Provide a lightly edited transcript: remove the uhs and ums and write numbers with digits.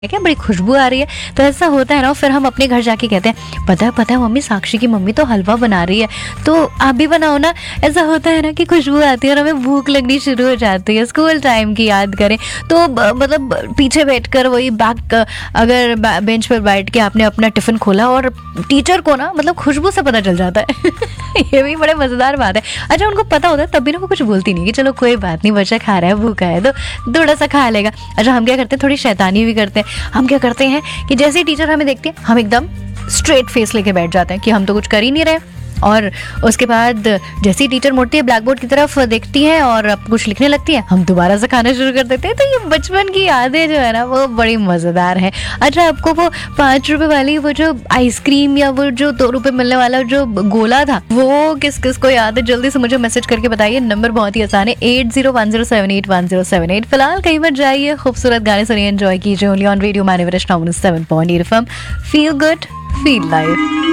क्या बड़ी खुशबू आ रही है। तो ऐसा होता है ना, फिर हम अपने घर जाके कहते हैं पता है मम्मी, साक्षी की मम्मी तो हलवा बना रही है, तो आप भी बनाओ ना। ऐसा होता है ना कि खुशबू आती है और हमें भूख लगनी शुरू हो जाती है। स्कूल टाइम की याद करें तो मतलब पीछे बैठकर वही अगर बेंच पर बैठ के आपने अपना टिफिन खोला और टीचर को ना मतलब खुशबू से पता चल जाता है ये भी बड़े मजेदार बात है। अच्छा, उनको पता होता है तब भी ना वो कुछ बोलती नहीं कि चलो कोई बात नहीं, बच्चा खा रहा है, भूखा है तो थोड़ा सा खा लेगा। अच्छा, हम क्या करते हैं, थोड़ी शैतानी भी करते हैं। हम क्या करते हैं कि जैसे ही टीचर हमें देखते हैं हम एकदम स्ट्रेट फेस लेके बैठ जाते हैं कि हम तो कुछ कर ही नहीं रहे। और उसके बाद जैसे ही टीचर मुड़ती है, ब्लैक बोर्ड की तरफ देखती है और अब कुछ लिखने लगती है, हम दोबारा से खाना शुरू कर देते हैं। तो ये बचपन की यादें जो है ना वो बड़ी मज़ेदार है। अच्छा, आपको वो 5 रुपए वाली वो जो आइसक्रीम या वो जो 2 रुपए मिलने वाला जो गोला था, वो किस किस को याद है? जल्दी से मुझे मैसेज करके बताइए। नंबर बहुत ही आसान है, 8010781078। फिलहाल कहीं पर जाइए, खूबसूरत गाने सुनिए, एंजॉय कीजिए। Only on radio मानवरेश 7.8 FM। Feel good, feel life.